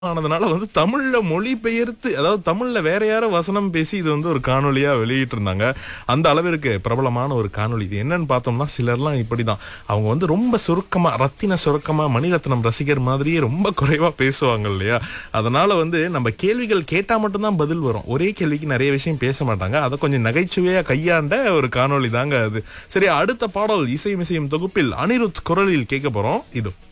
ஆனதுனால தமிழ்ல மொழிபெயர்த்து, அதாவது தமிழ்ல வேற யாரோ வசனம் பேசி இது ஒரு காணொளியா வெளியிட்டு இருந்தாங்க. அந்த அளவிற்கு பிரபலமான ஒரு காணொளி. இது என்னன்னு பார்த்தோம்னா, சிலர்லாம் இப்படிதான். அவங்க ரொம்ப சுருக்கமா, ரத்தின சுருக்கமா, மணிரத்னம் ரசிகர் மாதிரியே ரொம்ப குறைவா பேசுவாங்க இல்லையா? அதனால நம்ம கேள்விகள் கேட்டா மட்டும் தான் பதில் வரும். ஒரே கேள்விக்கு நிறைய விஷயம் பேச மாட்டாங்க. அத கொஞ்சம் நகைச்சுவையா கையாண்ட ஒரு காணொளி தாங்க அது. சரி, அடுத்த பாடல் இசை மிசையும் தொகுப்பில் அனிருத் குரலில் கேட்க போறோம். இது